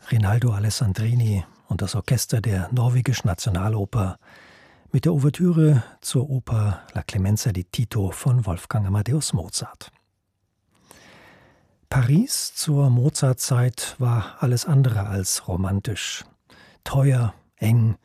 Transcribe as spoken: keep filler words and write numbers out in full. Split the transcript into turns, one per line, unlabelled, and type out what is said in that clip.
Rinaldo Alessandrini und das Orchester der Norwegischen Nationaloper mit der Ouvertüre zur Oper La Clemenza di Tito von Wolfgang Amadeus Mozart. Paris zur Mozartzeit war alles andere als romantisch. Teuer, eng,